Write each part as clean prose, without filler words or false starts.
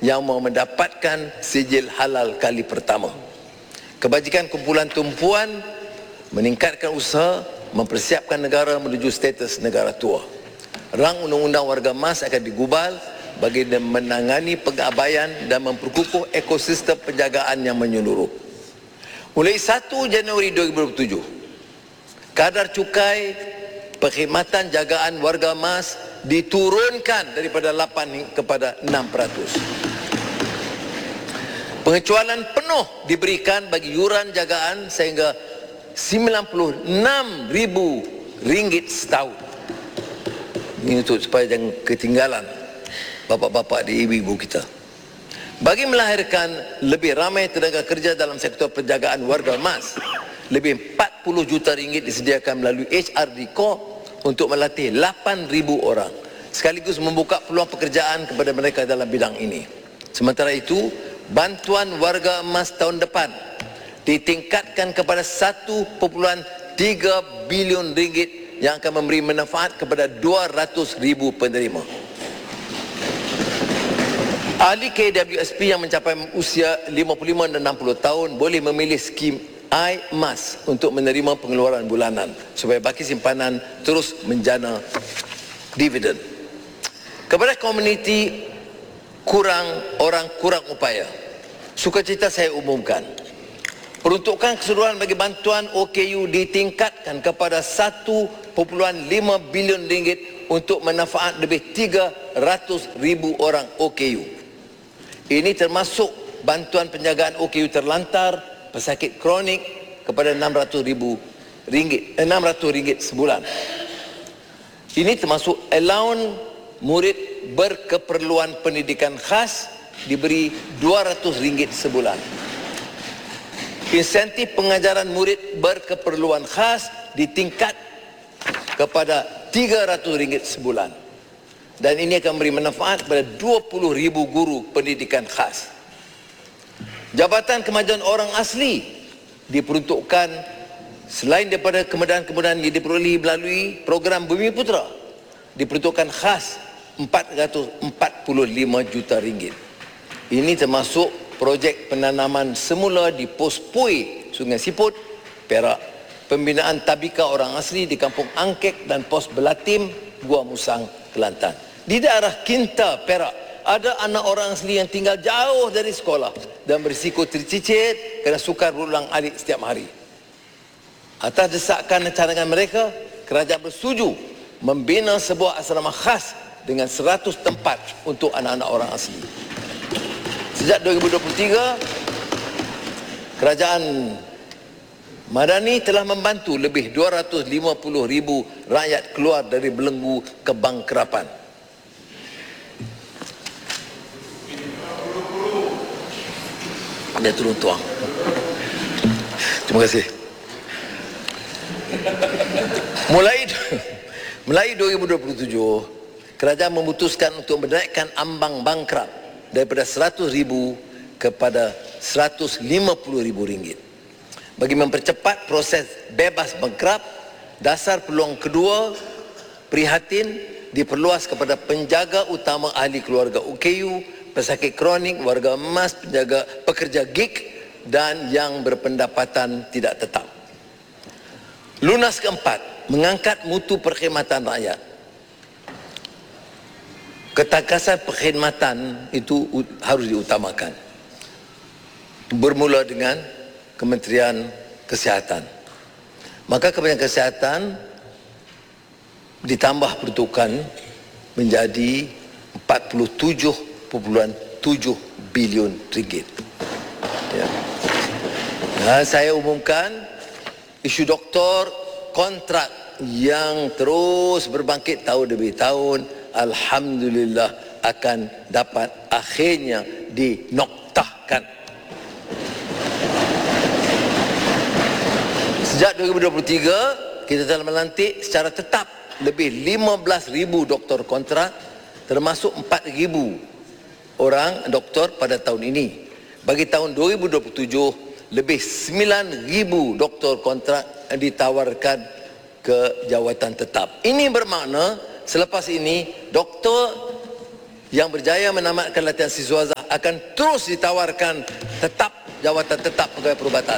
yang mau mendapatkan sijil halal kali pertama. Kebajikan kumpulan tumpuan meningkatkan usaha mempersiapkan negara menuju status negara tua. Rang Undang-Undang Warga Emas akan digubal bagi menangani pengabaian dan memperkukuh ekosistem penjagaan yang menyeluruh. Mulai 1 Januari 2007, kadar cukai perkhidmatan jagaan warga emas diturunkan daripada 8 kepada 6%. Pengecualian penuh diberikan bagi yuran jagaan sehingga RM96,000 setahun. Ini untuk supaya jangan ketinggalan bapa-bapa di ibu-ibu kita. Bagi melahirkan lebih ramai tenaga kerja dalam sektor penjagaan warga emas, lebih RM40 juta disediakan melalui HRD Corp untuk melatih 8,000 orang, sekaligus membuka peluang pekerjaan kepada mereka dalam bidang ini. Sementara itu, bantuan warga emas tahun depan ditingkatkan kepada RM1.3 bilion yang akan memberi manfaat kepada 200,000 penerima. Ahli KWSP yang mencapai usia 55 dan 60 tahun boleh memilih skim iMAS untuk menerima pengeluaran bulanan supaya baki simpanan terus menjana dividen. Kepada komuniti orang kurang upaya, sukacita saya umumkan, peruntukan keseluruhan bagi bantuan OKU ditingkatkan kepada RM1.5 bilion untuk manfaat lebih 300,000 orang OKU. Ini termasuk bantuan penjagaan OKU terlantar, pesakit kronik kepada RM600 sebulan. Ini termasuk allowance murid berkeperluan pendidikan khas diberi RM200 sebulan. Insentif pengajaran murid berkeperluan khas ditingkat kepada RM300 sebulan. Dan ini akan memberi manfaat kepada 20,000 guru pendidikan khas. Jabatan Kemajuan Orang Asli diperuntukkan selain daripada kemudahan-kemudahan yang diperolehi melalui program Bumi Putera, diperuntukkan khas RM445 juta. Ini termasuk projek penanaman semula di Pos Pui, Sungai Siput, Perak, pembinaan tabika orang asli di Kampung Angkek dan Pos Belatim, Gua Musang, Kelantan. Di daerah Kinta, Perak, ada anak orang asli yang tinggal jauh dari sekolah dan berisiko tercicit kerana sukar berulang alik setiap hari. Atas desakan dan cadangan mereka, kerajaan bersetuju membina sebuah asrama khas dengan 100 tempat untuk anak-anak orang asli. Sejak 2023, Kerajaan Madani telah membantu lebih 250,000 rakyat keluar dari belenggu kebangkrapan. Dia turun tuang. Terima kasih. Mulai 2027, kerajaan memutuskan untuk menaikkan ambang bangkrap daripada RM100,000 kepada RM150,000. Bagi mempercepat proses bebas bangkrap, dasar peluang kedua prihatin diperluas kepada penjaga utama ahli keluarga OKU, pesakit kronik, warga emas, pekerja gig dan yang berpendapatan tidak tetap. Lunas keempat, mengangkat mutu perkhidmatan rakyat. Ketakasan perkhidmatan itu harus diutamakan. Bermula dengan Kementerian Kesihatan. Maka Kementerian Kesihatan ditambah peruntukan menjadi RM47.7 bilion. Ya. Nah, saya umumkan isu doktor kontrak yang terus berbangkit tahun demi tahun, alhamdulillah akan dapat akhirnya dinoktahkan. Sejak 2023, kita telah melantik secara tetap lebih 15,000 doktor kontrak, termasuk 4,000 orang doktor pada tahun ini. Bagi tahun 2027, lebih 9,000 doktor kontrak ditawarkan ke jawatan tetap. Ini bermakna selepas ini doktor yang berjaya menamatkan latihan siswazah akan terus ditawarkan jawatan tetap pegawai perubatan.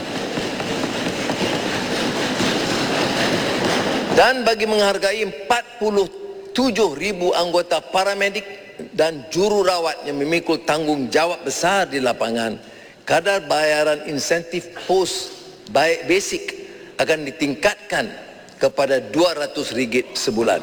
Dan bagi menghargai 47,000 anggota paramedik dan jururawat yang memikul tanggungjawab besar di lapangan, kadar bayaran insentif pos basic akan ditingkatkan kepada RM200 sebulan.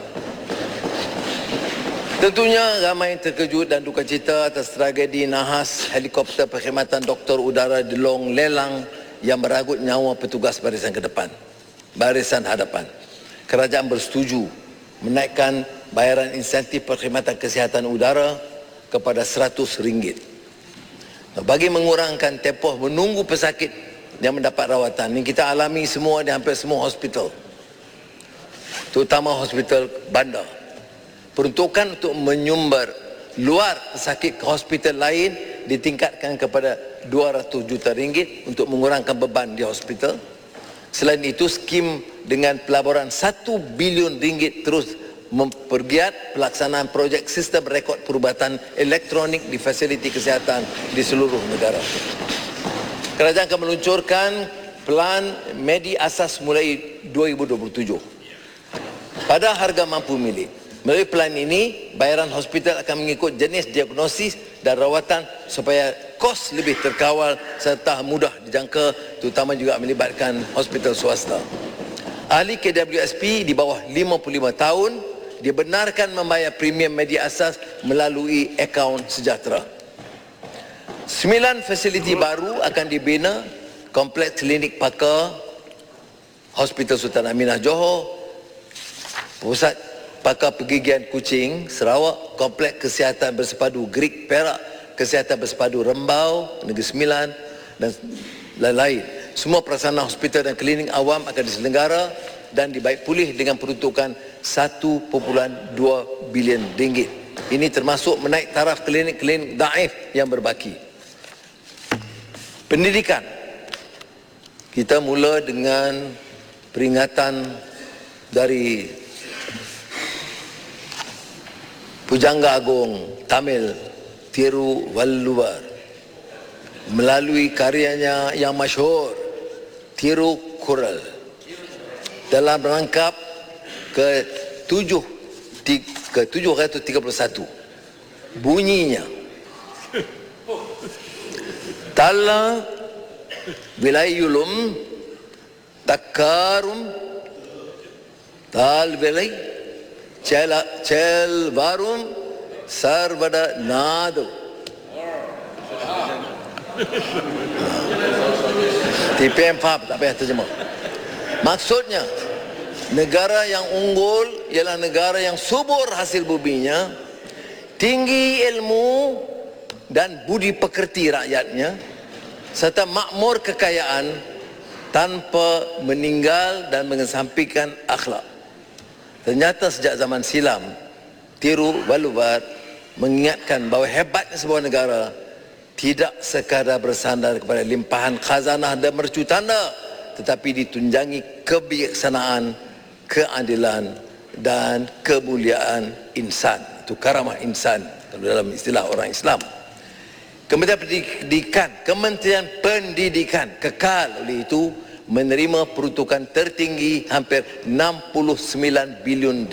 Tentunya ramai terkejut dan duka cita atas tragedi nahas helikopter perkhidmatan Doktor Udara di Long Lelang yang meragut nyawa petugas barisan hadapan. Kerajaan bersetuju menaikkan bayaran insentif perkhidmatan kesihatan udara kepada RM100. Bagi mengurangkan tempoh menunggu pesakit yang mendapat rawatan, ini kita alami semua di hampir semua hospital, terutama hospital bandar. Peruntukan untuk menyumber luar pesakit ke hospital lain ditingkatkan kepada RM200 juta untuk mengurangkan beban di hospital. Selain itu, skim dengan pelaburan RM1 bilion terus mempergiat pelaksanaan projek sistem rekod perubatan elektronik di fasiliti kesihatan di seluruh negara. Kerajaan akan meluncurkan pelan medi asas mulai 2027 pada harga mampu milik. Melalui pelan ini, bayaran hospital akan mengikut jenis diagnosis dan rawatan supaya kos lebih terkawal serta mudah dijangka, terutama juga melibatkan hospital swasta. Ahli KWSP di bawah 55 tahun dibenarkan membayar premium media asas melalui akaun sejahtera. 9 fasiliti baru akan dibina: Kompleks Klinik Pakar Hospital Sultan Aminah Johor, Pusat Pakar Pergigian Kuching Sarawak, Kompleks Kesihatan Bersepadu Greek Perak, Kesihatan Bersepadu Rembau Negeri Sembilan dan lain-lain. Semua prasarana hospital dan klinik awam akan diselenggara dan dibaik pulih dengan peruntukan RM1.2 bilion. Ini termasuk menaik taraf klinik-klinik daif yang berbaki. Pendidikan, kita mula dengan peringatan dari Pujangga Agung Tamil Tiruvalluvar melalui karyanya yang masyhur Tirukural dalam rangkap ke-731. Bunyinya, Talla Vilayulum Takarum Tal Vilay Celvarum Sarvada Nadu. TPM faham, tak payah terjemah. Maksudnya, negara yang unggul ialah negara yang subur hasil buminya, tinggi ilmu dan budi pekerti rakyatnya, serta makmur kekayaan tanpa meninggal dan mengesampingkan akhlak. Ternyata sejak zaman silam, Tiruvalluvar mengingatkan bahawa hebatnya sebuah negara tidak sekadar bersandar kepada limpahan khazanah dan mercu tanda, tetapi ditunjangi kebijaksanaan, keadilan dan kemuliaan insan. Itu karamah insan kalau dalam istilah orang Islam. Kementerian Pendidikan kekal oleh itu menerima peruntukan tertinggi hampir RM69 bilion.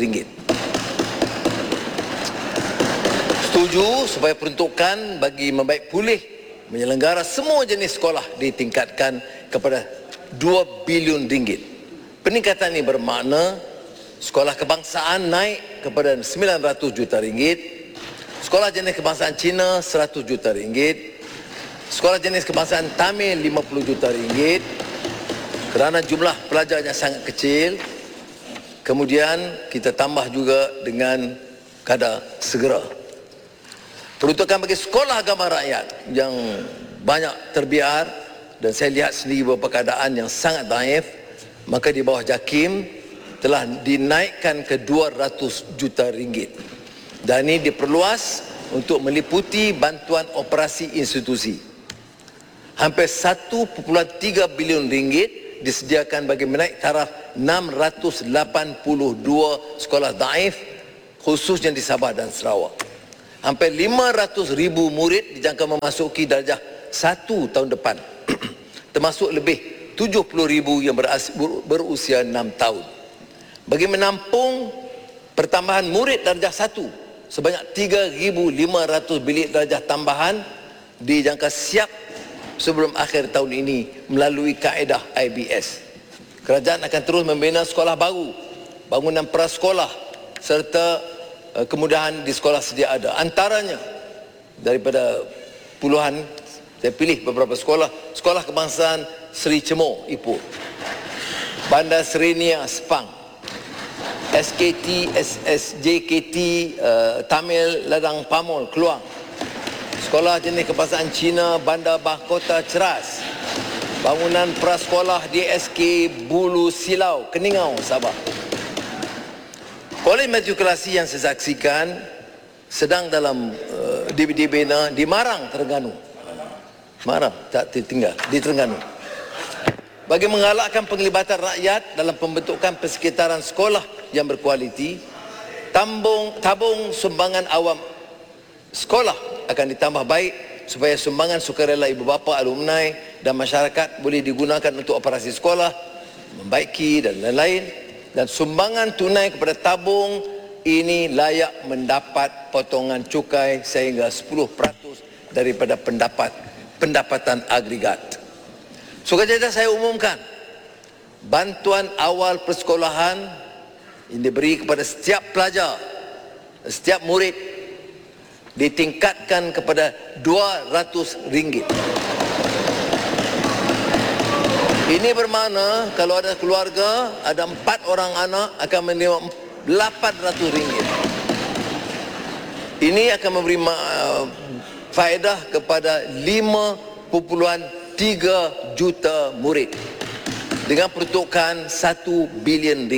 Setuju supaya peruntukan bagi membaik pulih menyelenggara semua jenis sekolah ditingkatkan kepada RM2 bilion. Peningkatan ini bermakna sekolah kebangsaan naik kepada RM900 juta, sekolah jenis kebangsaan Cina RM100 juta, sekolah jenis kebangsaan Tamil RM50 juta, kerana jumlah pelajarnya sangat kecil. Kemudian kita tambah juga dengan kadar segera. Peruntukan bagi sekolah agama rakyat yang banyak terbiar dan saya lihat sendiri beberapa keadaan yang sangat daif, maka di bawah JAKIM telah dinaikkan ke RM200 juta. Dan ini diperluas untuk meliputi bantuan operasi institusi. Hampir RM1.3 bilion disediakan bagi menaik taraf 682 sekolah daif khususnya di Sabah dan Sarawak. Hampir 500,000 murid dijangka memasuki darjah 1 tahun depan. Termasuk lebih 70,000 yang berusia 6 tahun. Bagi menampung pertambahan murid darjah 1, sebanyak 3,500 bilik darjah tambahan dijangka siap sebelum akhir tahun ini melalui kaedah IBS. Kerajaan akan terus membina sekolah baru, bangunan prasekolah serta kemudahan di sekolah sedia ada. Antaranya daripada puluhan, saya pilih beberapa sekolah. Sekolah Kebangsaan Seri Cemor, Ipoh, Bandar Serenia, Sepang, SKT, SSJKT, Tamil Ladang Pamol, Keluang, Sekolah Jenis Kebangsaan Cina, Bandar Mahkota Ceras, bangunan prasekolah DSK Bulu Silau, Keningau, Sabah. Kolej matrikulasi yang saya saksikan sedang dalam dibina di Marang, Terengganu. Marang, tak tertinggal, di Terengganu. Bagi menggalakkan penglibatan rakyat dalam pembentukan persekitaran sekolah yang berkualiti, tabung sumbangan awam sekolah akan ditambah baik supaya sumbangan sukarela ibu bapa, alumni dan masyarakat boleh digunakan untuk operasi sekolah, membaiki dan lain-lain. Dan sumbangan tunai kepada tabung ini layak mendapat potongan cukai sehingga 10% daripada pendapatan agregat. Sukacita saya umumkan, bantuan awal persekolahan yang diberi kepada setiap pelajar, setiap murid ditingkatkan kepada RM200. Ini bermakna kalau ada keluarga, ada 4 orang anak akan menerima RM800. Ini akan memberi faedah kepada 5.3 juta murid dengan peruntukan RM1 bilion.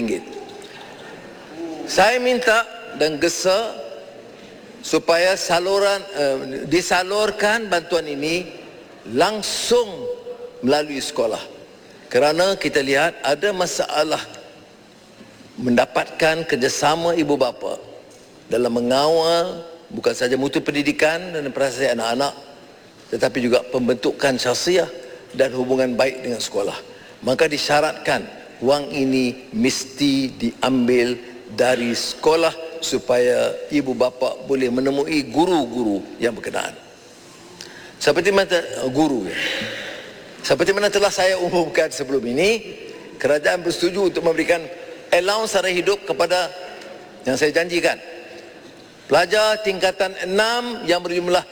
Saya minta dan gesa supaya disalurkan bantuan ini langsung melalui sekolah. Kerana kita lihat ada masalah mendapatkan kerjasama ibu bapa dalam mengawal bukan saja mutu pendidikan dan perasaan anak-anak, tetapi juga pembentukan syahsiah dan hubungan baik dengan sekolah. Maka disyaratkan wang ini mesti diambil dari sekolah supaya ibu bapa boleh menemui guru-guru yang berkenaan. Seperti mana guru ya? Seperti mana telah saya umumkan sebelum ini, kerajaan bersetuju untuk memberikan allowance sara hidup kepada yang saya janjikan. Pelajar tingkatan 6 yang berjumlah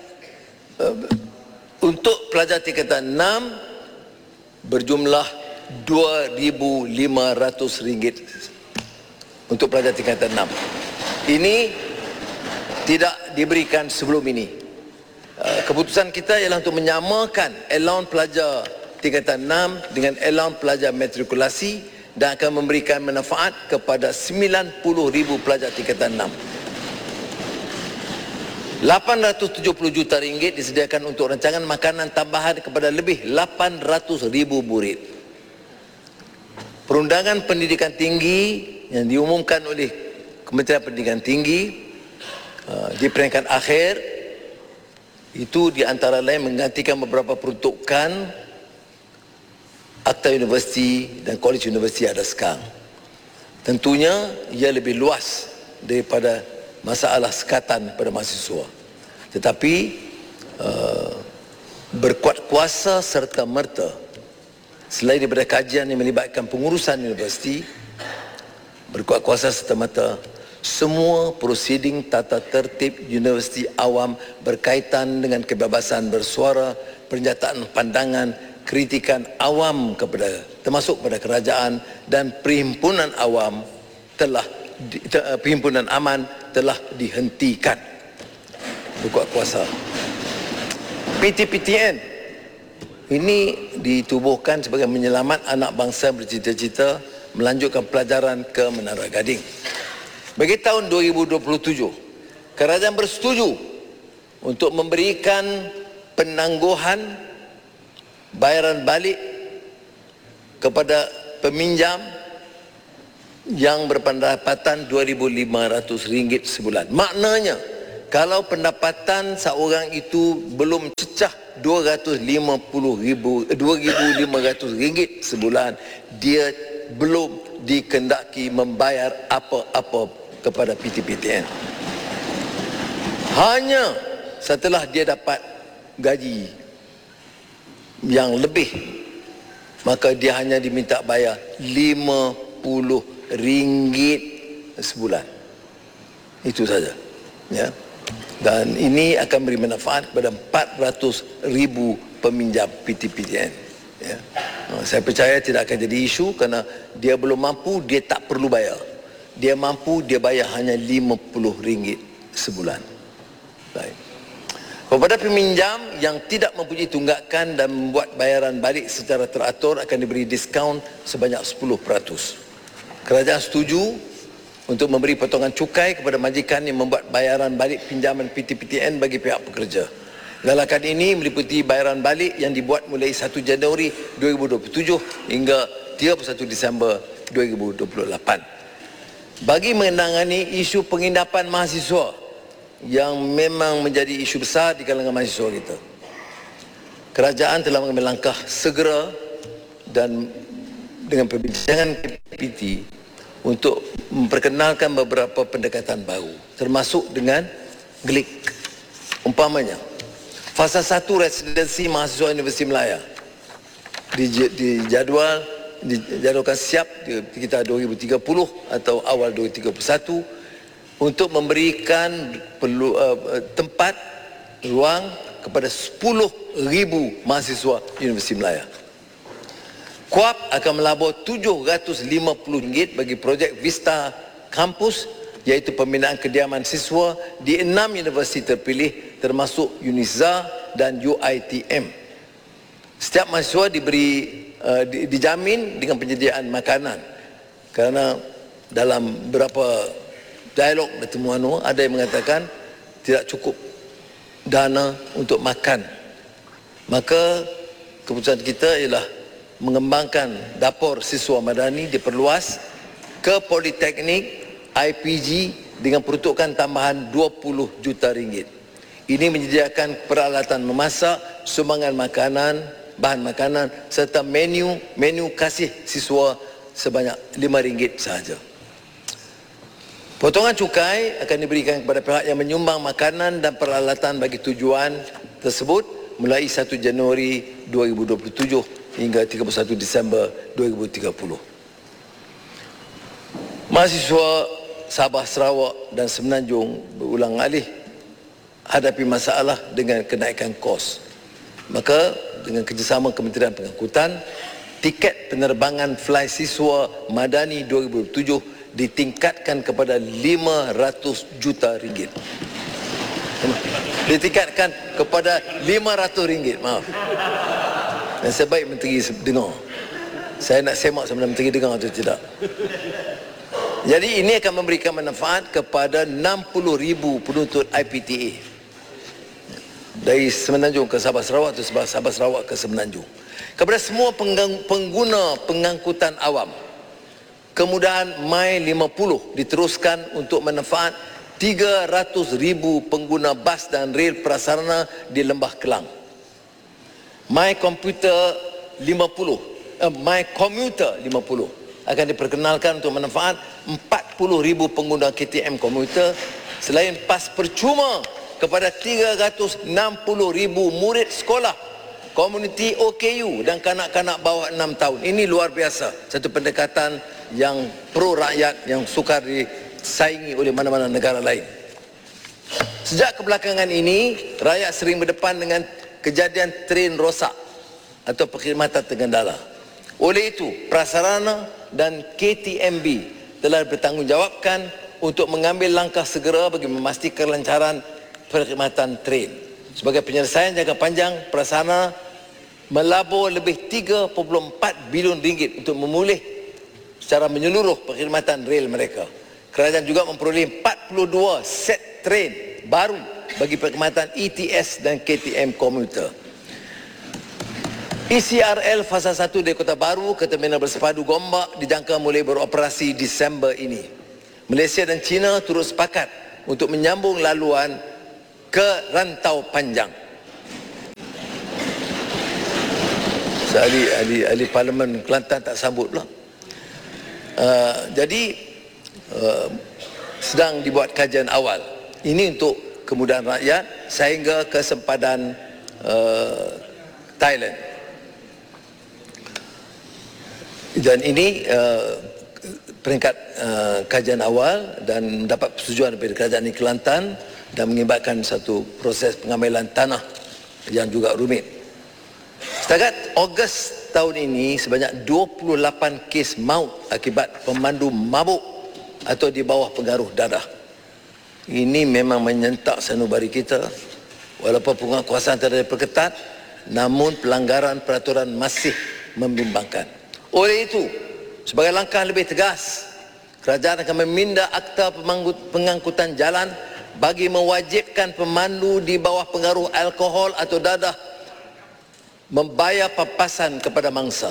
untuk pelajar tingkatan 6 berjumlah RM2,500 untuk pelajar tingkatan 6. Ini tidak diberikan sebelum ini. Keputusan kita ialah untuk menyamakan allowance pelajar tingkatan 6 dengan allowance pelajar matrikulasi dan akan memberikan manfaat kepada 90,000 pelajar tingkatan 6. RM870 juta disediakan untuk rancangan makanan tambahan kepada lebih 800,000 murid. Perundangan pendidikan tinggi yang diumumkan oleh Kementerian Pendidikan Tinggi di peringkat akhir itu di antara lain menggantikan beberapa peruntukan akta universiti dan kolej universiti ada sekarang. Tentunya ia lebih luas daripada masalah sekatan pada mahasiswa. Tetapi berkuat kuasa serta merta selain daripada kajian yang melibatkan pengurusan universiti, berkuat kuasa serta merta semua prosiding tata tertib universiti awam berkaitan dengan kebebasan bersuara, pernyataan pandangan, kritikan awam kepada termasuk pada kerajaan dan perhimpunan awam perhimpunan aman telah dihentikan. Berkuat kuasa. PTPTN ini ditubuhkan sebagai menyelamat anak bangsa bercita-cita melanjutkan pelajaran ke Menara Gading. Bagi tahun 2027, kerajaan bersetuju untuk memberikan penangguhan bayaran balik kepada peminjam yang berpendapatan RM2,500 sebulan. Maknanya, Kalau pendapatan seorang itu belum cecah RM2,500 sebulan, dia belum dikendaki membayar apa-apa kepada PTPTN. Hanya setelah dia dapat gaji yang lebih, maka dia hanya diminta bayar RM50 sebulan. Itu saja. Ya. Dan ini akan beri manfaat kepada 400,000 peminjam PTPTN. Ya. Saya percaya tidak akan jadi isu kerana dia belum mampu, dia tak perlu bayar. Dia mampu, dia bayar hanya RM50 sebulan. Baik. Kepada peminjam yang tidak mempunyai tunggakan dan membuat bayaran balik secara teratur akan diberi diskaun sebanyak 10%. Kerajaan setuju untuk memberi potongan cukai kepada majikan yang membuat bayaran balik pinjaman PTPTN bagi pihak pekerja. Galakan ini meliputi bayaran balik yang dibuat mulai 1 Januari 2027 hingga 31 Disember 2028. Bagi menangani isu pengindapan mahasiswa yang memang menjadi isu besar di kalangan mahasiswa kita, kerajaan telah mengambil langkah segera dan dengan perbincangan KPT untuk memperkenalkan beberapa pendekatan baru, termasuk dengan GLIK. Umpamanya, fasa 1 residensi mahasiswa Universiti Melaya dijadwalkan siap di sekitar 2030 atau awal 2031 untuk memberikan tempat ruang kepada 10,000 mahasiswa Universiti Melaya. KUAP akan melabur RM750 bagi projek Vista Campus, iaitu pembinaan kediaman siswa di 6 universiti terpilih termasuk UNIZA dan UiTM. Setiap mahasiswa dijamin dengan penyediaan makanan, kerana dalam beberapa dialog pertemuan ada yang mengatakan tidak cukup dana untuk makan. Maka keputusan kita ialah mengembangkan dapur siswa madani diperluas ke politeknik, IPG dengan peruntukan tambahan RM20 juta. Ini menyediakan peralatan memasak, sumbangan makanan, bahan makanan serta menu kasih siswa sebanyak RM5 sahaja. Potongan cukai akan diberikan kepada pihak yang menyumbang makanan dan peralatan bagi tujuan tersebut mulai 1 Januari 2027 hingga 31 Disember 2030. Mahasiswa Sabah, Sarawak dan Semenanjung berulang alih hadapi masalah dengan kenaikan kos. Maka dengan kerjasama Kementerian Pengangkutan, tiket penerbangan fly siswa Madani 2007 ditingkatkan kepada RM500 juta. Ditingkatkan kepada RM500, maaf. Dan sebaik Menteri dengar. Saya nak semak sama Menteri dengar atau tidak. Jadi ini akan memberikan manfaat kepada 60,000 penuntut IPTA. Dari Semenanjung ke Sabah Sarawak atau Sabah Sarawak ke Semenanjung. Kepada semua pengguna pengangkutan awam, kemudahan My50 diteruskan untuk manfaat 300,000 pengguna bas dan rel prasarana di Lembah Kelang. My Commuter 50 akan diperkenalkan untuk manfaat 40,000 pengguna KTM komuter, selain pas percuma kepada 360,000 murid sekolah komuniti OKU dan kanak-kanak bawah 6 tahun. Ini luar biasa, satu pendekatan yang pro rakyat yang sukar disaingi oleh mana-mana negara lain. Sejak kebelakangan ini, rakyat sering berdepan dengan kejadian tren rosak atau perkhidmatan tergendala. Oleh itu, prasarana dan KTMB telah bertanggungjawabkan untuk mengambil langkah segera bagi memastikan kelancaran perkhidmatan tren. Sebagai penyelesaian jangka panjang, prasarana melabur lebih RM3.4 bilion untuk memulih secara menyeluruh perkhidmatan rel mereka. Kerajaan juga memperoleh 42 set tren baru bagi perkhidmatan ETS dan KTM komuter. ECRL fasa 1 di Kota Baru ke Terminal Bersepadu Gombak dijangka mulai beroperasi Disember ini. Malaysia dan China turut sepakat untuk menyambung laluan ke rantau panjang. Ahli Parlimen Kelantan tak sambut pula. Jadi sedang dibuat kajian awal. Ini untuk kemudahan rakyat sehingga ke sempadan Thailand. Dan ini peringkat kajian awal dan mendapat persetujuan daripada Kerajaan Negeri Kelantan dan mengibatkan satu proses pengambilan tanah yang juga rumit. Setakat Ogos tahun ini sebanyak 28 kes maut akibat pemandu mabuk atau di bawah pengaruh dadah. Ini memang menyentak sanubari kita. Walaupun penguasaan telah diperketat, namun pelanggaran peraturan masih membimbangkan. Oleh itu, sebagai langkah lebih tegas, kerajaan akan meminda Akta Pengangkutan Jalan bagi mewajibkan pemandu di bawah pengaruh alkohol atau dadah membayar papasan kepada mangsa.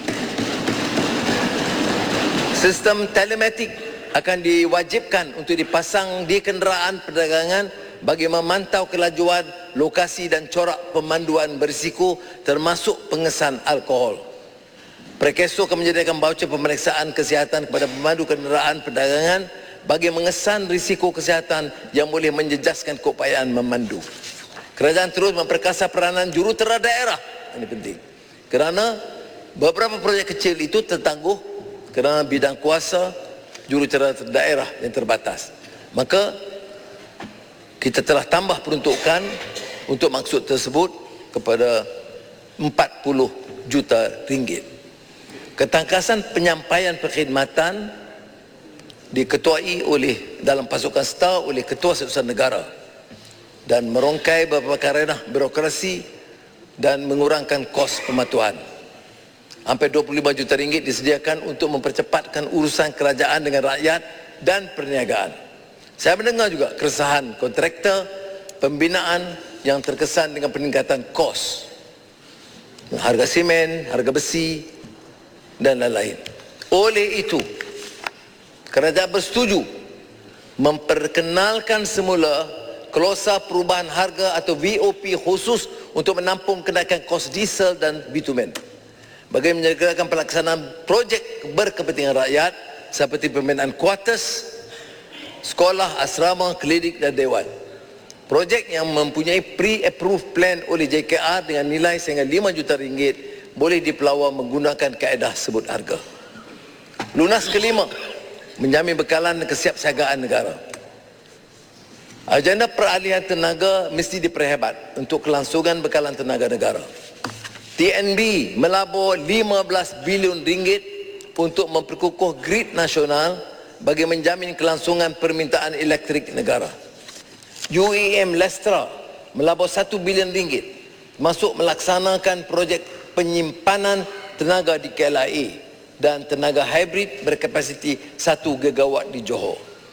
Sistem telematik akan diwajibkan untuk dipasang di kenderaan perdagangan bagi memantau kelajuan, lokasi dan corak pemanduan berisiko termasuk pengesan alkohol. Prekeso akan menyediakan baucer pemeriksaan kesihatan kepada pemandu kenderaan perdagangan bagi mengesan risiko kesihatan yang boleh menjejaskan keupayaan memandu. Kerajaan terus memperkasa peranan jurutera daerah. Ini penting. Kerana beberapa projek kecil itu tertangguh kerana bidang kuasa jurutera daerah yang terbatas. Maka kita telah tambah peruntukan untuk maksud tersebut kepada 40 juta ringgit. Ketangkasan penyampaian perkhidmatan diketuai oleh dalam pasukan STAR oleh Ketua Setiausaha Negara dan merongkai beberapa ranah birokrasi dan mengurangkan kos pematuhan. Hampir 25 juta ringgit disediakan untuk mempercepatkan urusan kerajaan dengan rakyat dan perniagaan. Saya mendengar juga keresahan kontraktor pembinaan yang terkesan dengan peningkatan kos, harga simen, harga besi dan lain-lain. Oleh itu, kerajaan bersetuju memperkenalkan semula klausa perubahan harga atau VOP khusus untuk menampung kenaikan kos diesel dan bitumen bagi menyegerakan pelaksanaan projek berkepentingan rakyat seperti pembinaan kuartus, sekolah, asrama, klinik dan dewan. Projek yang mempunyai pre-approved plan oleh JKR dengan nilai sehingga 5 juta ringgit boleh dipelawar menggunakan kaedah sebut harga. Lunas kelima, menjamin bekalan dan kesiapsiagaan negara. Agenda peralihan tenaga mesti diperhebat untuk kelangsungan bekalan tenaga negara. TNB melabur 15 bilion ringgit untuk memperkukuh grid nasional bagi menjamin kelangsungan permintaan elektrik negara. UEM Lestra melabur 1 bilion ringgit masuk melaksanakan projek penyimpanan tenaga di KLIA dan tenaga hybrid berkapasiti 1 gigawatt di Johor.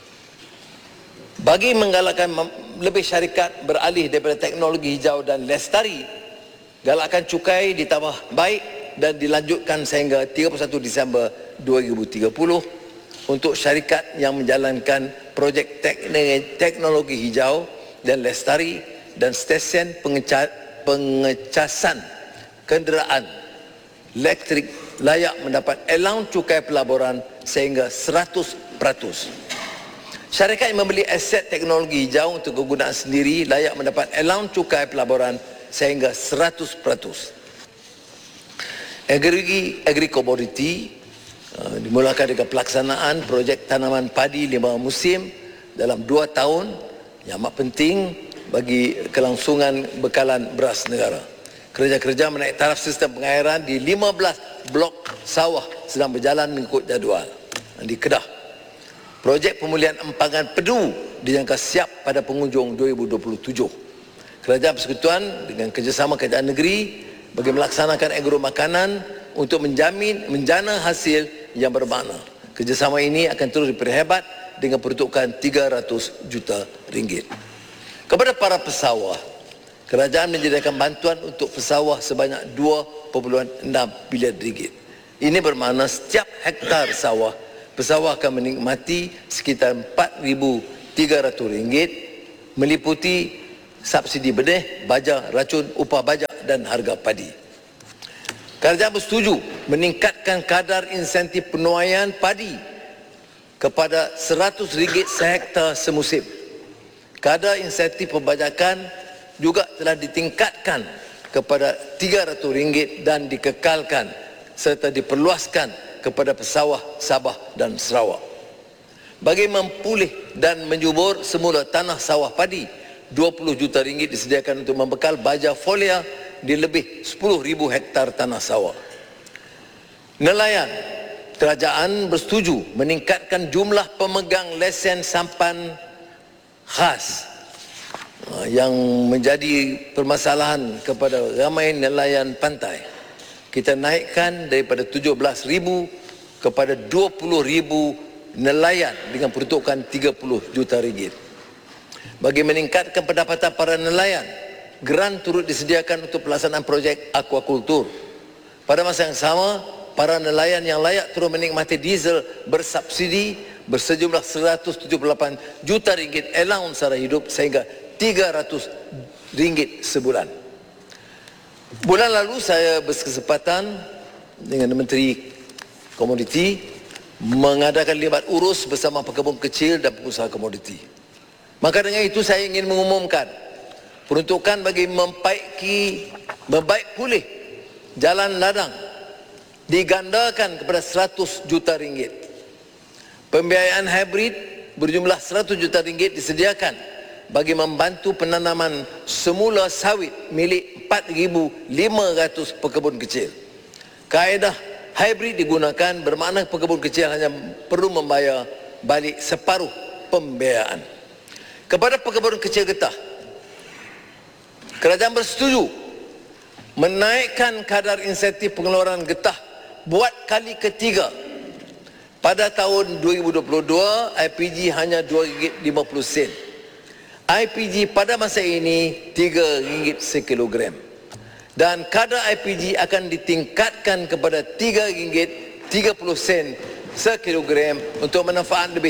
Bagi menggalakkan lebih syarikat beralih daripada teknologi hijau dan lestari, galakkan cukai ditambah baik dan dilanjutkan sehingga 31 Disember 2030 untuk syarikat yang menjalankan projek teknologi hijau dan lestari dan stesen pengecasan kenderaan elektrik layak mendapat allowance cukai pelaburan sehingga 100%. Syarikat yang membeli aset teknologi hijau untuk kegunaan sendiri layak mendapat allowance cukai pelaburan sehingga 100%. Agri-commodity dimulakan dengan pelaksanaan projek tanaman padi 5 musim dalam 2 tahun yang amat penting bagi kelangsungan bekalan beras negara. Kerja-kerja menaik taraf sistem pengairan di 15 blok sawah sedang berjalan mengikut jadual. Di Kedah, projek pemulihan empangan Pedu dijangka siap pada penghujung 2027. Kerajaan Persekutuan dengan kerjasama kerajaan negeri bagi melaksanakan agro makanan untuk menjana hasil yang bermakna. Kerjasama ini akan terus diperhebat dengan peruntukan 300 juta ringgit. Kepada para pesawah, kerajaan menyediakan bantuan untuk pesawah sebanyak 2.6 bilion ringgit. Ini bermakna setiap hektar sawah, pesawah akan menikmati sekitar RM4,300 meliputi subsidi benih, baja, racun, upah baja dan harga padi. Kerajaan bersetuju meningkatkan kadar insentif penuaian padi kepada RM100 sehektar semusim. Kadar insentif pembajakan juga telah ditingkatkan kepada RM300 dan dikekalkan serta diperluaskan kepada pesawah Sabah dan Sarawak. Bagi mempulih dan menjubur semula tanah sawah padi, RM20 juta disediakan untuk membekal baja folia di lebih 10,000 hektar tanah sawah. Nelayan, kerajaan bersetuju meningkatkan jumlah pemegang lesen sampan khas yang menjadi permasalahan kepada ramai nelayan pantai. Kita naikkan daripada 17,000 kepada 20,000 nelayan dengan peruntukan RM30 juta. Bagi meningkatkan pendapatan para nelayan, geran turut disediakan untuk pelaksanaan projek aquakultur. Pada masa yang sama, para nelayan yang layak turut menikmati diesel bersubsidi bersejumlah RM178 juta allowance sara hidup sehingga RM300 sebulan. Bulan lalu saya berkesempatan dengan Menteri Komoditi mengadakan libat urus bersama pekebun kecil dan pengusaha komoditi. Maka dengan itu saya ingin mengumumkan peruntukan bagi membaik pulih jalan ladang digandakan kepada RM100 juta. Pembiayaan hybrid berjumlah RM100 juta disediakan bagi membantu penanaman semula sawit milik 4,500 pekebun kecil. Kaedah hybrid digunakan bermakna pekebun kecil hanya perlu membayar balik separuh pembiayaan. Kepada pekebun kecil getah, kerajaan bersetuju menaikkan kadar insentif pengeluaran getah buat kali ketiga. Pada tahun 2022, IPG hanya RM2.50. IPG pada masa ini RM3 sekilogram. Dan kadar IPG akan ditingkatkan kepada RM3.30 sekilogram untuk manfaat lebih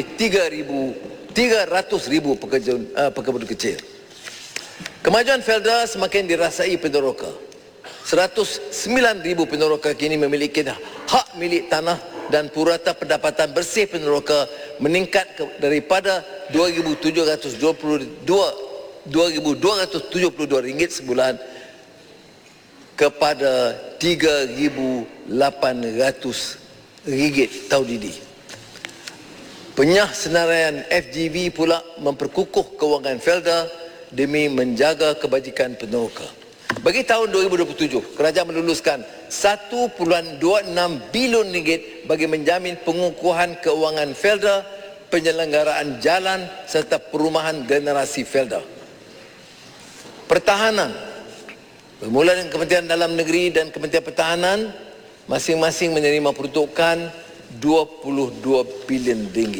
300,000 pekebun kecil. Kemajuan Felda semakin dirasai peneroka. 109,000 peneroka kini memiliki hak milik tanah dan purata pendapatan bersih peneroka meningkat daripada RM2,272 sebulan kepada RM3,800 tahun ini. Penyah senaraian FGV pula memperkukuh kewangan Felda demi menjaga kebajikan peneroka. Bagi tahun 2027, kerajaan meluluskan RM1.26 bilion bagi menjamin pengukuhan kewangan Felda, penyelenggaraan jalan serta perumahan generasi Felda. Pertahanan, bermula dengan Kementerian Dalam Negeri dan Kementerian Pertahanan, masing-masing menerima peruntukan RM22 bilion,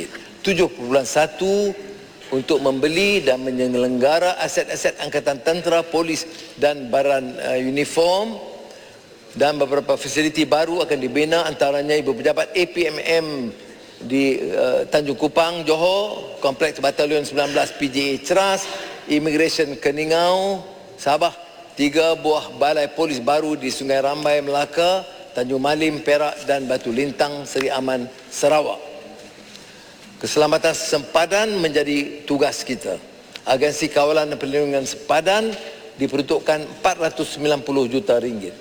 7.1 untuk membeli dan menyelenggara aset-aset angkatan tentera, polis dan baran uniform, dan beberapa fasiliti baru akan dibina, antaranya ibu pejabat APMM di Tanjung Kupang, Johor, Kompleks Batalion 19 PJA Ceras, Immigration Keningau, Sabah, 3 buah balai polis baru di Sungai Rambai, Melaka, Tanjung Malim, Perak dan Batu Lintang, Seri Aman, Sarawak. Keselamatan sempadan menjadi tugas kita. Agensi Kawalan dan Perlindungan Sempadan diperuntukkan RM490 juta.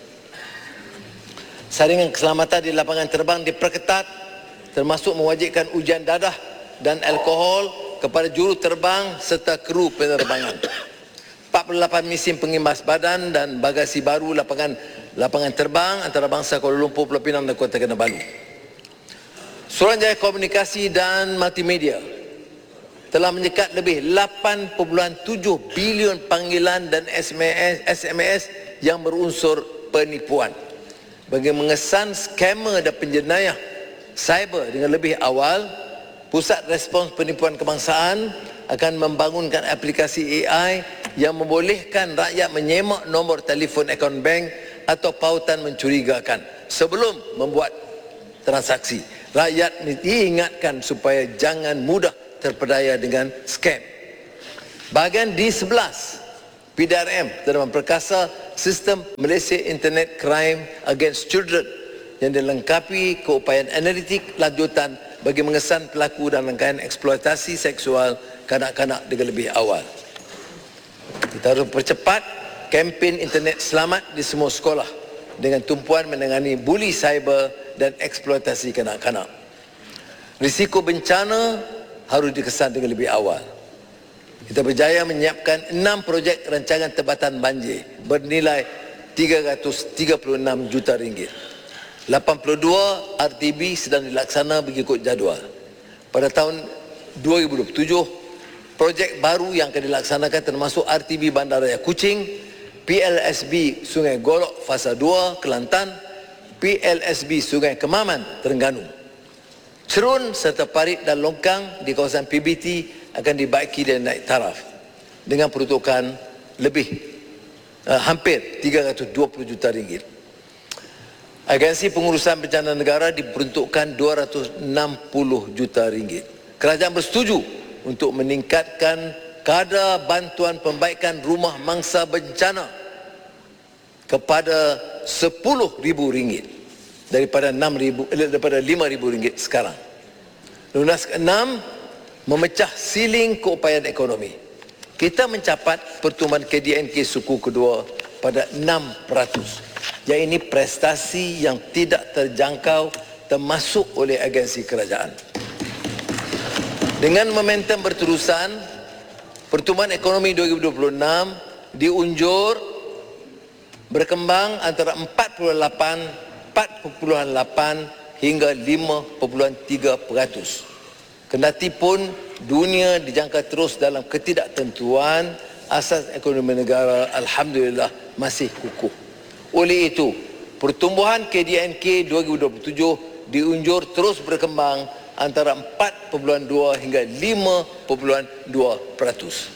Saringan keselamatan di lapangan terbang diperketat, termasuk mewajibkan ujian dadah dan alkohol kepada juru terbang serta kru penerbangan. 48 mesin pengimbas badan dan bagasi baru lapangan terbang antarabangsa Kuala Lumpur, Pulau Pinang dan Kota Kinabalu. Suruhanjaya Komunikasi dan Multimedia telah menyekat lebih 8.7 bilion panggilan dan SMS yang berunsur penipuan. Bagi mengesan skamer dan penjenayah cyber dengan lebih awal, Pusat Respons Penipuan Kebangsaan akan membangunkan aplikasi AI yang membolehkan rakyat menyemak nombor telefon akaun bank atau pautan mencurigakan sebelum membuat transaksi. Rakyat diingatkan supaya jangan mudah terpedaya dengan skam. Bahagian D11 PDRM telah memperkasa sistem Malaysia Internet Crime Against Children yang dilengkapi keupayaan analitik lanjutan bagi mengesan pelaku dan rangkaian eksploitasi seksual kanak-kanak dengan lebih awal. Kita harus percepat kempen internet selamat di semua sekolah dengan tumpuan menangani buli cyber dan eksploitasi kanak-kanak. Risiko bencana harus dikesan dengan lebih awal. Kita berjaya menyiapkan 6 projek rancangan tempatan banjir bernilai 336 juta ringgit. 82 RTB sedang dilaksana mengikut jadual. Pada tahun 2027, projek baru yang akan dilaksanakan termasuk RTB Bandaraya Kuching, PLSB Sungai Golok Fasa 2 Kelantan, PLSB Sungai Kemaman Terengganu. Cerun serta parit dan longkang di kawasan PBT akan dibaiki dan naik taraf dengan peruntukan hampir 320 juta ringgit. Agensi Pengurusan Bencana Negara diperuntukkan 260 juta ringgit. Kerajaan bersetuju untuk meningkatkan kadar bantuan pembaikan rumah mangsa bencana kepada RM10,000 daripada RM5,000 sekarang. Lunas ke-6, memecah siling keupayaan ekonomi. Kita mencapat pertumbuhan KDNK suku kedua pada 6%. Yang ini prestasi yang tidak terjangkau termasuk oleh agensi kerajaan. Dengan momentum berterusan, pertumbuhan ekonomi 2026 diunjur berkembang antara 4.8 hingga 5.3%. Kendati pun dunia dijangka terus dalam ketidaktentuan, asas ekonomi negara alhamdulillah masih kukuh. Oleh itu, pertumbuhan KDNK 2027 diunjur terus berkembang antara 4.2 hingga 5.2%.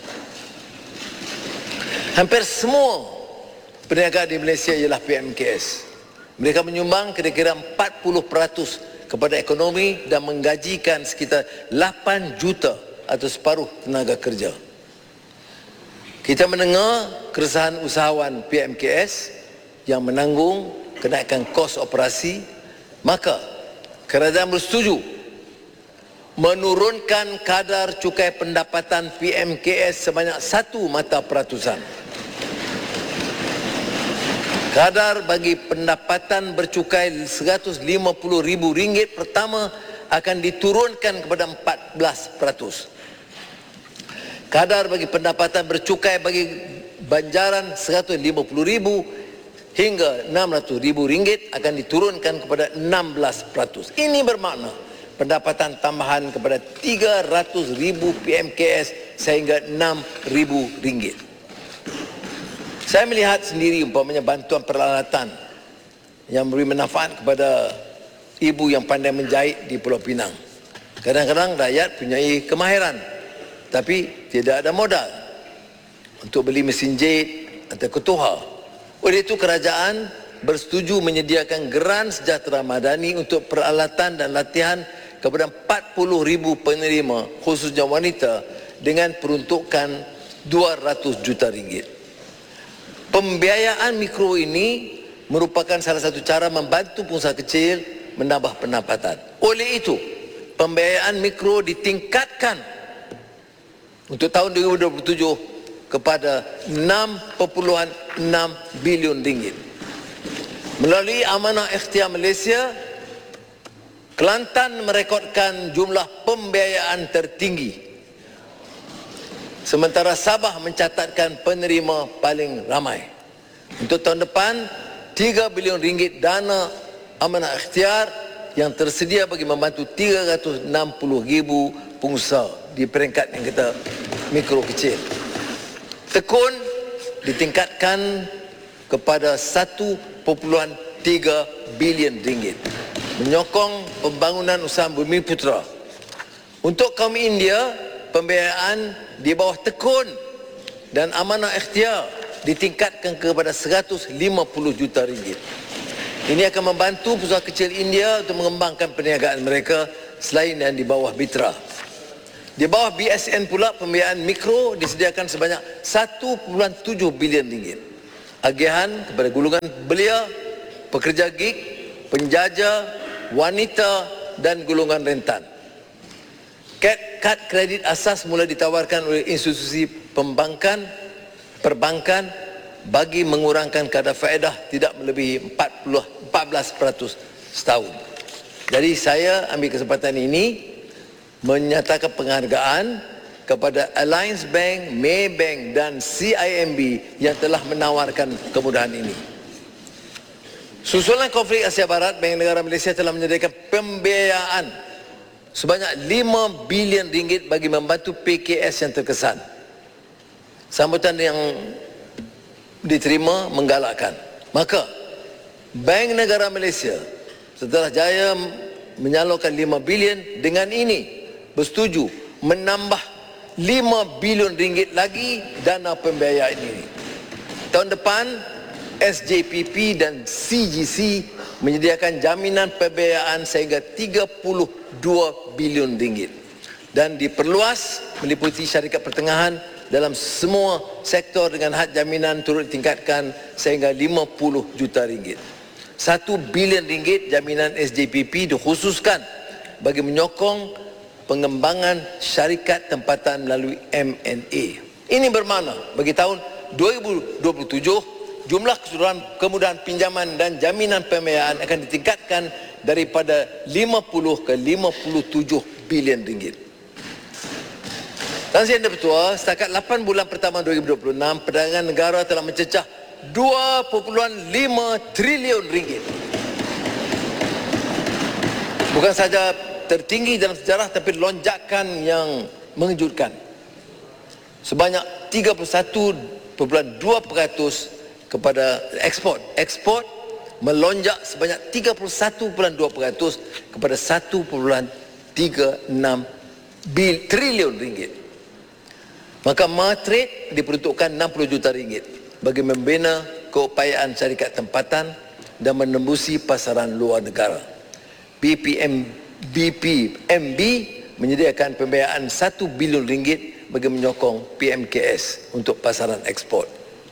Hampir semua peniaga di Malaysia ialah PMKS. Mereka menyumbang kira-kira 40% kepada ekonomi dan menggajikan sekitar 8 juta atau separuh tenaga kerja. Kita mendengar keresahan usahawan PMKS yang menanggung kenaikan kos operasi, maka kerajaan bersetuju menurunkan kadar cukai pendapatan PMKS sebanyak 1 mata peratusan. Kadar bagi pendapatan bercukai RM150,000 pertama akan diturunkan kepada 14%. Kadar bagi pendapatan bercukai bagi banjaran RM150,000 hingga RM600,000 akan diturunkan kepada 16%. Ini bermakna pendapatan tambahan kepada 300,000 PMKS sehingga RM6,000. Saya melihat sendiri umpamanya bantuan peralatan yang memberi manfaat kepada ibu yang pandai menjahit di Pulau Pinang. Kadang-kadang rakyat punyai kemahiran tapi tidak ada modal untuk beli mesin jahit atau ketuha. Oleh itu kerajaan bersetuju menyediakan geran sejahtera madani untuk peralatan dan latihan kepada 40,000 penerima khususnya wanita dengan peruntukan RM200 juta. Pembiayaan mikro ini merupakan salah satu cara membantu pengusaha kecil menambah pendapatan. Oleh itu, pembiayaan mikro ditingkatkan untuk tahun 2027 kepada RM6.6 bilion. Melalui Amanah Ikhtiar Malaysia, Kelantan merekodkan jumlah pembiayaan tertinggi. Sementara Sabah mencatatkan penerima paling ramai. Untuk tahun depan, RM3 bilion dana Amanah Ikhtiar yang tersedia bagi membantu 360,000 pengusaha di peringkat yang kita mikro kecil. Tekun ditingkatkan kepada RM1.3 bilion, menyokong pembangunan usaha bumi putera. Untuk kaum India, pembiayaan di bawah Tekun dan Amanah Ikhtiar ditingkatkan kepada RM150 juta. Ini akan membantu pengusaha kecil India untuk mengembangkan perniagaan mereka selain yang di bawah Mitra. Di bawah BSN pula, pembiayaan mikro disediakan sebanyak 1.7 bilion ringgit. Agihan kepada golongan belia, pekerja gig, penjaja, wanita dan golongan rentan. Kad kredit asas mula ditawarkan oleh institusi perbankan bagi mengurangkan kadar faedah tidak melebihi 14% setahun. Jadi saya ambil kesempatan ini menyatakan penghargaan kepada Alliance Bank, Maybank dan CIMB yang telah menawarkan kemudahan ini. Susulan konflik Asia Barat, Bank Negara Malaysia telah menyediakan pembiayaan sebanyak 5 bilion ringgit bagi membantu PKS yang terkesan. Sambutan yang diterima menggalakkan. Maka Bank Negara Malaysia setelah jaya menyalurkan 5 bilion, dengan ini bersetuju menambah 5 bilion ringgit lagi dana pembiayaan ini. Tahun depan SJPP dan CGC menyediakan jaminan pembiayaan sehingga 32 bilion ringgit dan diperluas meliputi syarikat pertengahan dalam semua sektor dengan had jaminan turut ditingkatkan sehingga 50 juta ringgit. 1 bilion ringgit jaminan SJPP dikhususkan bagi menyokong pengembangan syarikat tempatan melalui M&A. Ini bermakna bagi tahun 2027 jumlah keseluruhan kemudahan pinjaman dan jaminan pembiayaan akan ditingkatkan daripada 50 ke 57 bilion ringgit. Tuan Yang Dipertua, setakat 8 bulan pertama 2026, perdagangan negara telah mencecah 2.5 trilion ringgit. Bukan saja tertinggi dalam sejarah, tapi lonjakan yang mengejutkan. Sebanyak 31.2% kepada ekspor. Ekspor melonjak sebanyak 31.2% kepada 1.36 trilion ringgit. Maka Matrade diperuntukkan 60 juta ringgit bagi membina keupayaan syarikat tempatan dan menembusi pasaran luar negara. BPMB menyediakan pembiayaan 1 bilion ringgit bagi menyokong PMKS untuk pasaran ekspor.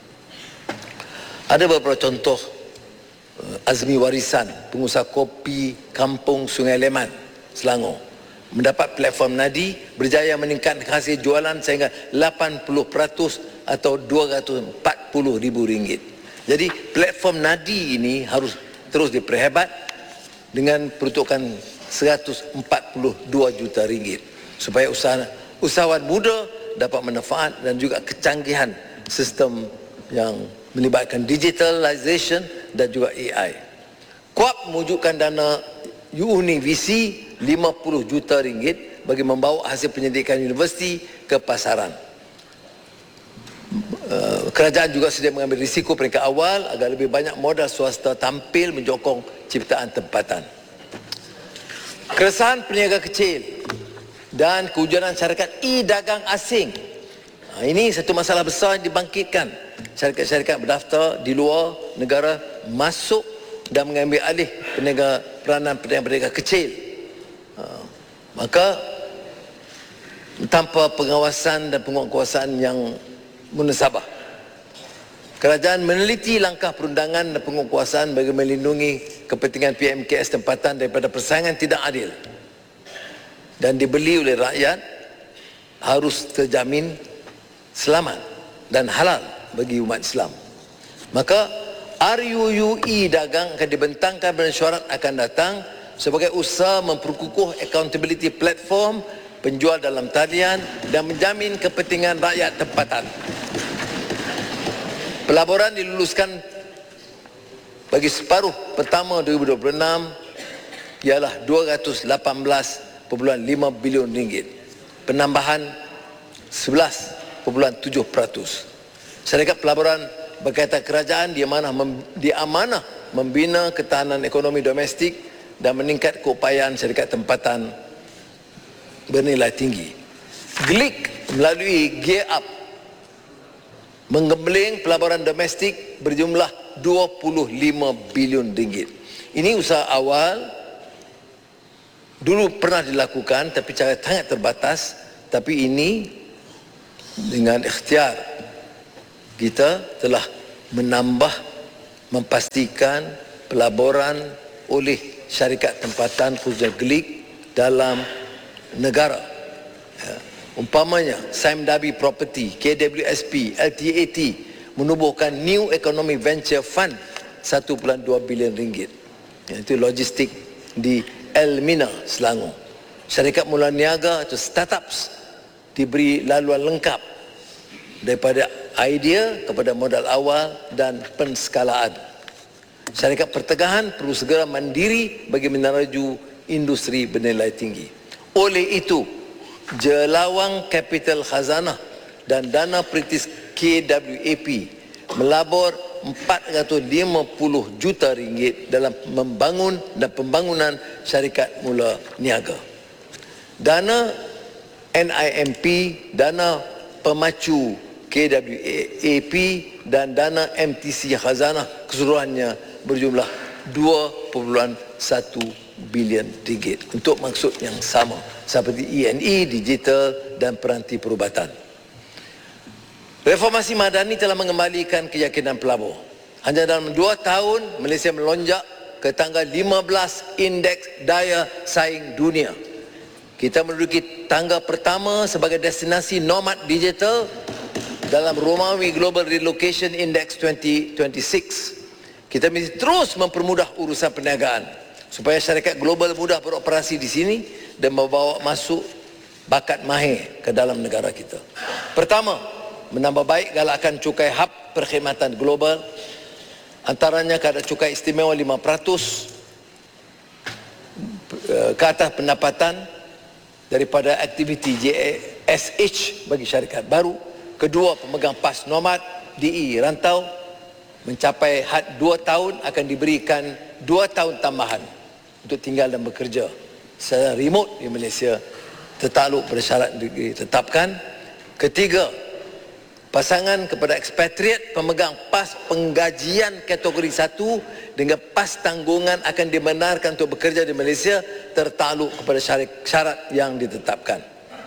Ada beberapa contoh Azmi Warisan, pengusaha kopi Kampung Sungai Leman, Selangor, mendapat platform Nadi, berjaya meningkatkan hasil jualan sehingga 80% atau RM240,000. Jadi platform Nadi ini harus terus diperhebat dengan peruntukan 142 juta ringgit supaya usahawan muda dapat manfaat dan juga kecanggihan sistem yang melibatkan digitalization dan juga AI. KUAP mewujudkan dana UNIVC 50 juta ringgit bagi membawa hasil pendidikan universiti ke pasaran. Kerajaan juga sedia mengambil risiko peringkat awal agar lebih banyak modal swasta tampil menyokong ciptaan tempatan. Keresahan peniaga kecil dan kewujudan syarikat e-dagang asing. Ini satu masalah besar yang dibangkitkan. Syarikat-syarikat berdaftar di luar negara masuk dan mengambil alih peranan peniaga kecil. Maka tanpa pengawasan dan penguatkuasaan yang munasabah, kerajaan meneliti langkah perundangan dan penguatkuasaan bagi melindungi kepentingan PMKS tempatan daripada persaingan tidak adil dan dibeli oleh rakyat harus terjamin selamat dan halal bagi umat Islam. Maka RUU e-dagang akan dibentangkan mesyuarat akan datang sebagai usaha memperkukuh accountability platform penjual dalam talian dan menjamin kepentingan rakyat tempatan. Pelaburan diluluskan bagi separuh pertama 2026 ialah 218.5 bilion ringgit, penambahan 11.7%. Syarikat pelaburan berkaitan kerajaan diamanah membina ketahanan ekonomi domestik dan meningkat keupayaan syarikat tempatan bernilai tinggi. GLIC melalui Gear Up menggembling pelaburan domestik berjumlah 25 bilion ringgit. Ini usaha awal, dulu pernah dilakukan tapi cara sangat terbatas Tapi ini dengan ikhtiar kita telah menambah, memastikan pelaburan oleh syarikat tempatan khususnya gelik dalam negara. Umpamanya Sime Darby Property, KWSP, LTAT menubuhkan New Economic Venture Fund 1.2 bilion ringgit. Itu logistik di Elmina, Selangor. Syarikat mula niaga atau startups diberi laluan lengkap daripada idea kepada modal awal dan penskalaan. Syarikat pertengahan perlu segera mandiri bagi meneraju industri bernilai tinggi. Oleh itu, Jelawang Capital Khazanah dan Dana Perintis KWAP melabur 450 juta ringgit dalam membangun dan pembangunan syarikat mula niaga. Dana NIMP, Dana Pemacu KWAP dan Dana MTC Khazanah keseluruhannya berjumlah 2.1 bilion ringgit untuk maksud yang sama seperti E&E, digital dan peranti perubatan. Reformasi Madani telah mengembalikan keyakinan pelabur. Hanya dalam 2 tahun Malaysia melonjak ke tangga 15 indeks daya saing dunia. Kita menduduki tangga pertama sebagai destinasi nomad digital dalam Romawi Global Relocation Index 2026. Kita mesti terus mempermudah urusan perniagaan supaya syarikat global mudah beroperasi di sini dan membawa masuk bakat mahir ke dalam negara kita. Pertama, menambah baik galakan cukai hub perkhidmatan global, antaranya kadar cukai istimewa 5% ke atas pendapatan daripada aktiviti JSH bagi syarikat baru. Kedua, pemegang pas nomad DE rantau mencapai had 2 tahun akan diberikan 2 tahun tambahan untuk tinggal dan bekerja secara remote di Malaysia tertakluk pada syarat ditetapkan. Ketiga, pasangan kepada ekspatriat pemegang pas penggajian kategori 1 dengan pas tanggungan akan dibenarkan untuk bekerja di Malaysia tertakluk kepada syarat yang ditetapkan.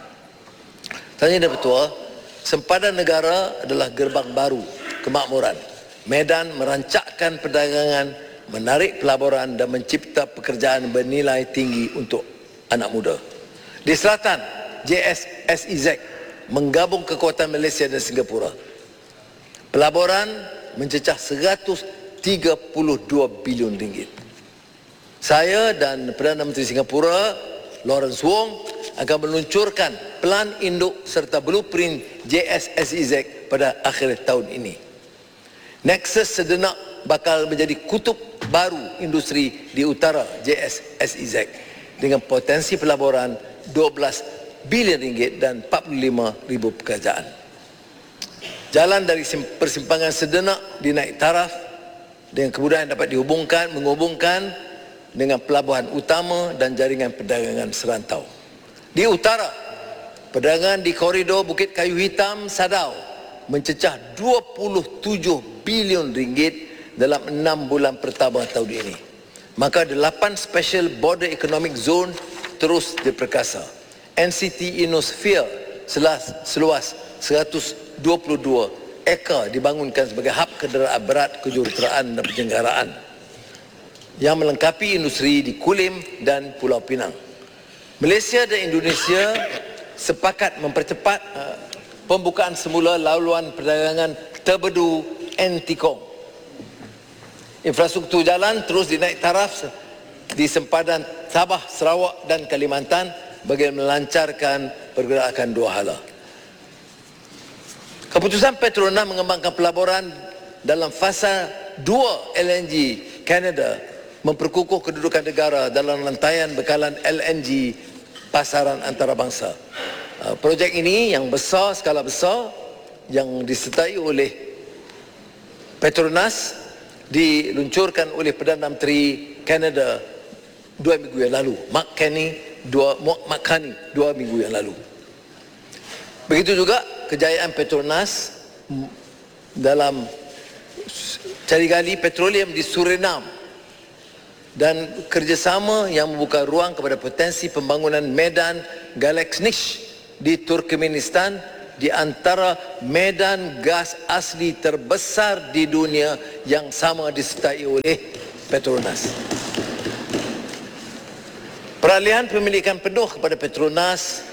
Tanya Yang Bertuah, sempadan negara adalah gerbang baru kemakmuran. Medan merancakkan perdagangan, menarik pelaburan dan mencipta pekerjaan bernilai tinggi untuk anak muda. Di selatan, JSSEZ menggabung kekuatan Malaysia dan Singapura. Pelaburan mencecah 132 bilion ringgit. Saya dan Perdana Menteri Singapura, Lawrence Wong, akan meluncurkan plan induk serta blueprint JSSEZ pada akhir tahun ini. Nexus sedenak bakal menjadi kutub baru industri di utara JSSEZ dengan potensi pelaburan 12 bilion ringgit dan 45,000 pekerjaan. Jalan dari persimpangan sedenak dinaik taraf dengan kemudahan dapat menghubungkan dengan pelabuhan utama dan jaringan perdagangan serantau. Di utara, perdagangan di koridor Bukit Kayu Hitam Sadau mencecah 27 bilion ringgit dalam 6 bulan pertama tahun ini. Maka 8 Special Border Economic Zone terus diperkasa. NCT Innosphere seluas 122 ekar dibangunkan sebagai hub kenderaan berat, kejuruteraan dan penjenggaraan yang melengkapi industri di Kulim dan Pulau Pinang. Malaysia dan Indonesia sepakat mempercepat pembukaan semula laluan perdagangan terbedu Antikong. Infrastruktur jalan terus dinaik taraf di sempadan Sabah, Sarawak dan Kalimantan bagi melancarkan pergerakan dua hala. Keputusan Petronas mengembangkan pelaburan dalam fasa 2 LNG Canada memperkukuh kedudukan negara dalam lantaian bekalan LNG pasaran antarabangsa. Projek ini yang besar, skala besar, yang disertai oleh Petronas diluncurkan oleh Perdana Menteri Kanada 2 minggu yang lalu, Mark Carney 2 minggu yang lalu. Begitu juga kejayaan Petronas dalam cari gali petroleum di Suriname dan kerjasama yang membuka ruang kepada potensi pembangunan Medan Galaxnish di Turkmenistan, di antara medan gas asli terbesar di dunia yang sama disertai oleh Petronas. Peralihan pemilikan penuh kepada Petronas,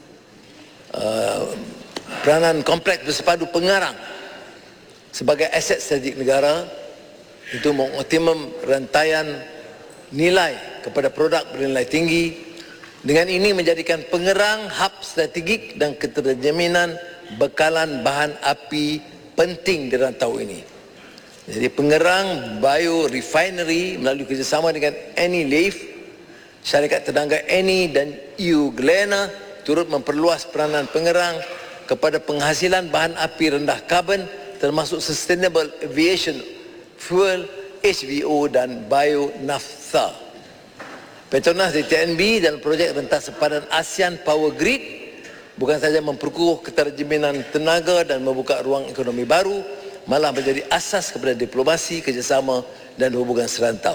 peranan kompleks bersepadu pengarang sebagai aset strategik negara itu mengoptimum rantaian nilai kepada produk bernilai tinggi. Dengan ini menjadikan pengerang hub strategik dan keterjaminan bekalan bahan api penting di rantau ini. Jadi pengerang biorefinery melalui kerjasama dengan Eni Leaf, syarikat tenaga Eni dan EU Glena turut memperluas peranan pengerang kepada penghasilan bahan api rendah karbon termasuk Sustainable Aviation Fuel, HVO dan Bio-Naphtha. Petronas di TNB dalam projek rentas sepadan ASEAN Power Grid bukan sahaja memperkukuh keterjaminan tenaga dan membuka ruang ekonomi baru, malah menjadi asas kepada diplomasi, kerjasama dan hubungan serantau.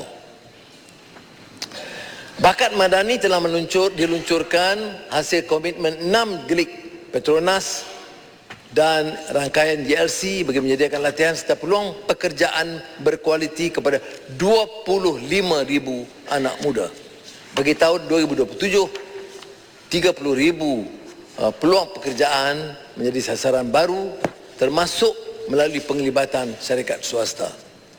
Bakat Madani telah diluncurkan hasil komitmen 6 delik Petronas dan rangkaian GLC bagi menyediakan latihan serta peluang pekerjaan berkualiti kepada 25,000 anak muda. Bagi tahun 2027, 30,000 peluang pekerjaan menjadi sasaran baru termasuk melalui penglibatan syarikat swasta.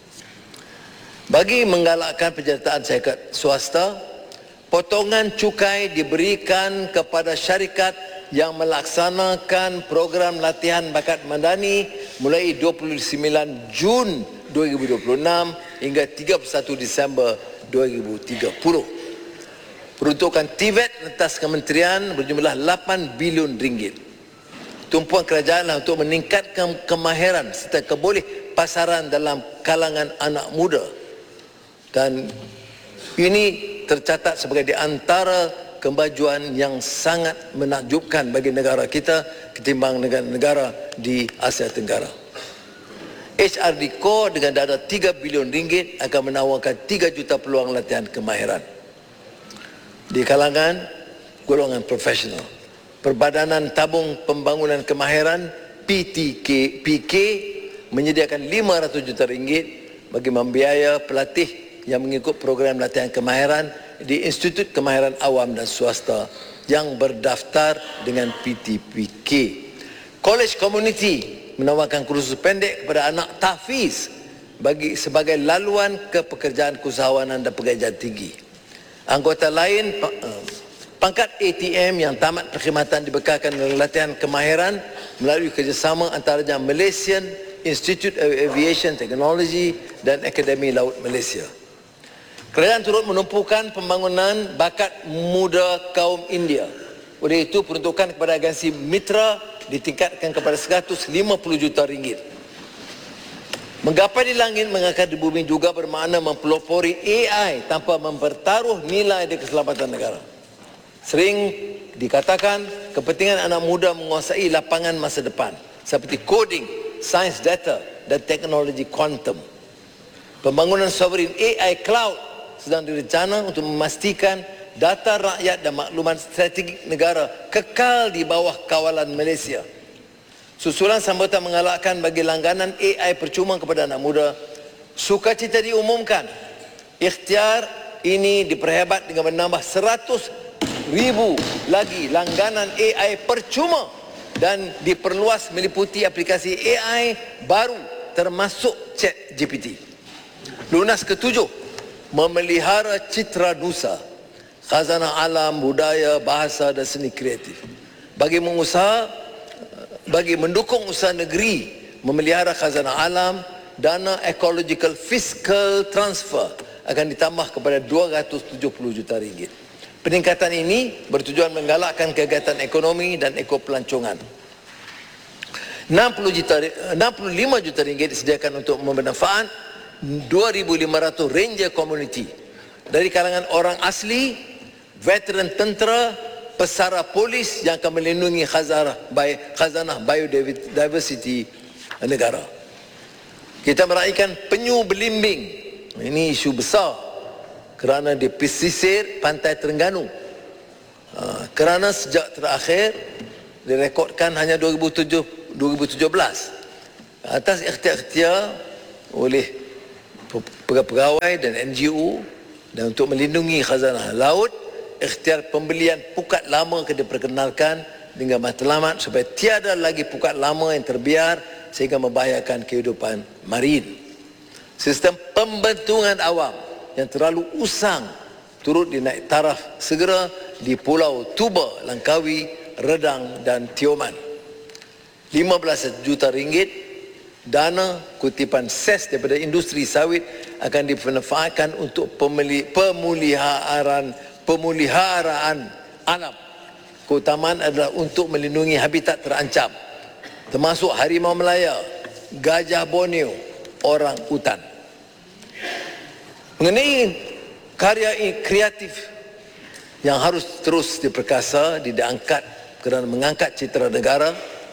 Bagi menggalakkan penyertaan syarikat swasta, potongan cukai diberikan kepada syarikat yang melaksanakan program latihan bakat madani mulai 29 Jun 2026 hingga 31 Disember 2030. Peruntukan TVET rentas kementerian berjumlah 8 bilion ringgit. Tumpuan kerajaan untuk meningkatkan kemahiran serta keboleh pasaran dalam kalangan anak muda. Dan ini tercatat sebagai di antara kemajuan yang sangat menakjubkan bagi negara kita ketimbang negara-negara di Asia Tenggara. HRD Core dengan dana 3 bilion ringgit akan menawarkan 3 juta peluang latihan kemahiran di kalangan golongan profesional. Perbadanan Tabung Pembangunan Kemahiran PK menyediakan 500 juta ringgit bagi membiaya pelatih yang mengikut program latihan kemahiran di Institut Kemahiran Awam dan Swasta yang berdaftar dengan PTPK. College Community menawarkan kursus pendek kepada anak tahfiz sebagai laluan ke pekerjaan keusahawanan dan pekerjaan tinggi. Anggota lain pangkat ATM yang tamat perkhidmatan dibekalkan dengan latihan kemahiran melalui kerjasama antaranya Malaysian Institute of Aviation Technology dan Akademi Laut Malaysia. Kerajaan turut menumpukan pembangunan bakat muda kaum India. Oleh itu, peruntukan kepada agensi mitra ditingkatkan kepada 150 juta ringgit. Menggapai di langit, mengangkat di bumi juga bermakna mempelopori AI tanpa mempertaruh nilai dan keselamatan negara. Sering dikatakan kepentingan anak muda menguasai lapangan masa depan seperti coding, sains data dan teknologi kuantum. Pembangunan sovereign AI cloud sedang direncana untuk memastikan data rakyat dan maklumat strategik negara kekal di bawah kawalan Malaysia. Susulan sambutan mengalahkan bagi langganan AI percuma kepada anak muda, sukacita diumumkan. Ikhtiar ini diperhebat dengan menambah 100,000 lagi langganan AI percuma dan diperluas meliputi aplikasi AI baru termasuk ChatGPT. Lunas ketujuh, memelihara citra nusa, khazanah alam, budaya, bahasa dan seni kreatif. Bagi mendukung usaha negeri memelihara khazanah alam, dana ecological fiscal transfer akan ditambah kepada 270 juta ringgit. Peningkatan ini bertujuan menggalakkan kegiatan ekonomi dan ekopelancongan. 65 juta ringgit disediakan untuk bermanfaat 2,500 ranger community dari kalangan orang asli, veteran tentera, pesara polis yang akan melindungi khazanah biodiversity negara. Kita meraihkan penyu belimbing. Ini isu besar kerana di pesisir pantai Terengganu. Kerana sejak terakhir direkodkan hanya 2017. Atas ikhtiar-ikhtiar oleh pegawai dan NGO dan untuk melindungi khazanah laut, ikhtiar pembelian pukat lama kena diperkenalkan dengan matlamat supaya tiada lagi pukat lama yang terbiar sehingga membahayakan kehidupan marin. Sistem pembentungan awam yang terlalu usang turut dinaik taraf segera di Pulau Tuba, Langkawi, Redang dan Tioman. 15 juta ringgit dana kutipan ses daripada industri sawit akan dimanfaatkan untuk pemeliharaan alam. Keutamaan adalah untuk melindungi habitat terancam, termasuk harimau Melaya, gajah Borneo, orang utan. Mengenai karya kreatif yang harus terus diperkasa, diangkat kerana mengangkat citra negara,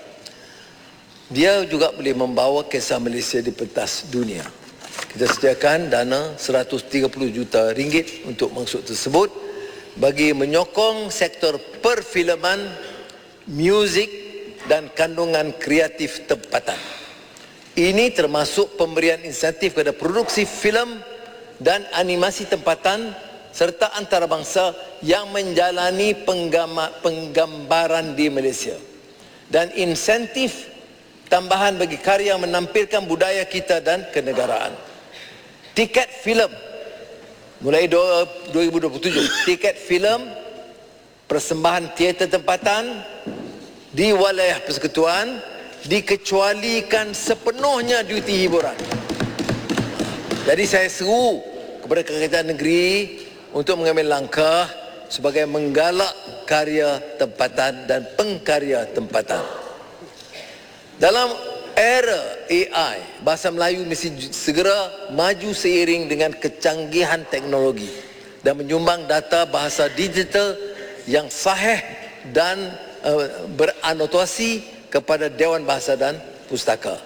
dia juga boleh membawa kisah Malaysia di pentas dunia. Kita sediakan dana 130 juta ringgit untuk maksud tersebut bagi menyokong sektor perfilman, muzik dan kandungan kreatif tempatan. Ini termasuk pemberian insentif kepada produksi filem dan animasi tempatan serta antarabangsa yang menjalani penggambaran di Malaysia, dan insentif tambahan bagi karya menampilkan budaya kita dan kenegaraan. Tiket filem mulai 2027, tiket filem persembahan teater tempatan di wilayah persekutuan dikecualikan sepenuhnya duty hiburan. Jadi saya seru kepada Kerajaan Negeri untuk mengambil langkah sebagai menggalak karya tempatan dan pengkarya tempatan. Dalam era AI, bahasa Melayu mesti segera maju seiring dengan kecanggihan teknologi dan menyumbang data bahasa digital yang sahih dan beranotasi kepada Dewan Bahasa dan Pustaka.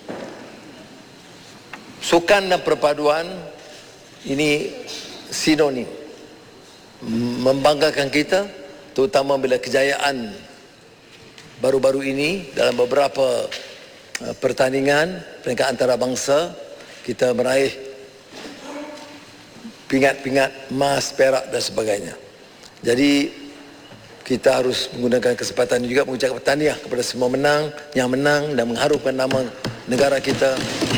Sukan dan perpaduan ini sinonim, membanggakan kita, terutama bila kejayaan baru-baru ini dalam beberapa pertandingan peringkat antarabangsa kita meraih pingat-pingat emas, perak dan sebagainya. Jadi kita harus menggunakan kesempatan juga mengucapkan tahniah kepada semua yang menang dan mengharumkan nama negara kita.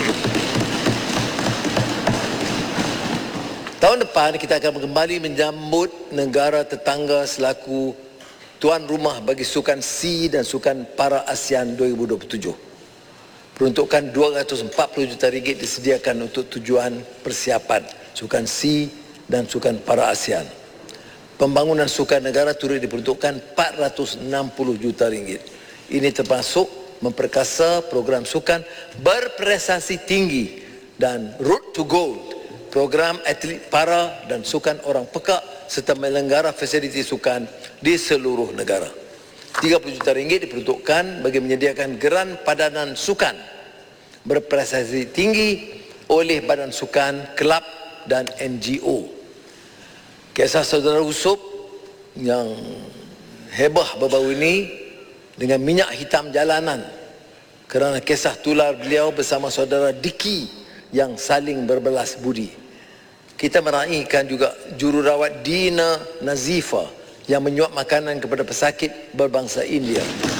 Tahun depan kita akan kembali menjambut negara tetangga selaku tuan rumah bagi Sukan SEA dan Sukan Para ASEAN 2027. Peruntukan 240 juta ringgit disediakan untuk tujuan persiapan Sukan SEA dan Sukan Para ASEAN. Pembangunan sukan negara turut diperuntukkan 460 juta ringgit. Ini termasuk memperkasa program sukan berprestasi tinggi dan Road to Gold, program atlet para dan sukan orang pekak serta menyelenggara fasiliti sukan di seluruh negara. 30 juta ringgit diperuntukkan bagi menyediakan geran padanan sukan berprestasi tinggi oleh badan sukan, kelab dan NGO. Kisah saudara Yusof yang hebah baru-baru ini dengan minyak hitam jalanan kerana kisah tular beliau bersama saudara Diki yang saling berbelas budi. Kita meraihkan juga jururawat Dina Nazifa yang menyuap makanan kepada pesakit berbangsa India.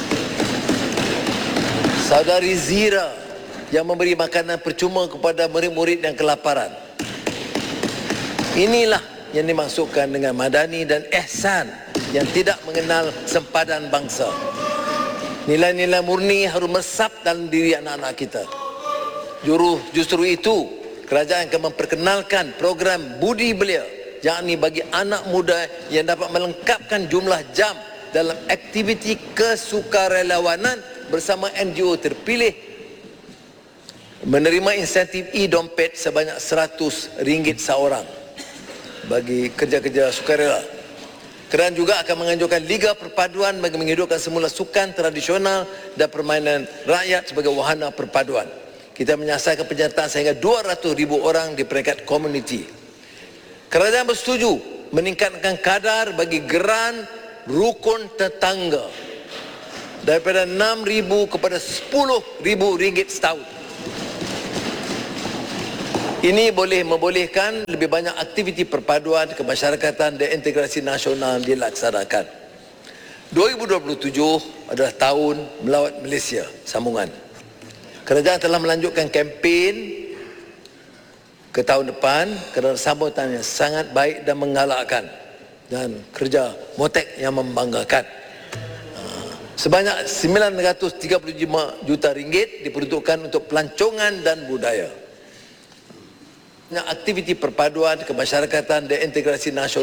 Saudari Zira yang memberi makanan percuma kepada murid-murid yang kelaparan. Inilah yang dimaksudkan dengan madani dan ihsan yang tidak mengenal sempadan bangsa. Nilai-nilai murni harus meresap dalam diri anak-anak kita. Justru itu, kerajaan akan memperkenalkan program budi belia, yakni bagi anak muda yang dapat melengkapkan jumlah jam dalam aktiviti kesukarelawanan bersama NGO terpilih menerima insentif e-dompet sebanyak RM100 seorang bagi kerja-kerja sukarela. Kerajaan juga akan menganjurkan Liga Perpaduan bagi menghidupkan semula sukan tradisional dan permainan rakyat sebagai wahana perpaduan. Kita menyasarkan penyertaan sehingga 200,000 orang di peringkat komuniti. Kerajaan bersetuju meningkatkan kadar bagi geran rukun tetangga daripada RM6,000 kepada RM10,000 setahun. Ini boleh membolehkan lebih banyak aktiviti perpaduan kemasyarakatan dan integrasi nasional dilaksanakan. 2027 adalah tahun melawat Malaysia sambungan. Kerajaan telah melanjutkan kempen ke tahun depan kerana sambutan yang sangat baik dan menggalakkan dan kerja motek yang membanggakan. Sebanyak RM935 juta diperuntukkan untuk pelancongan dan budaya. Aktiviti perpaduan kemasyarakatan dan integrasi nasional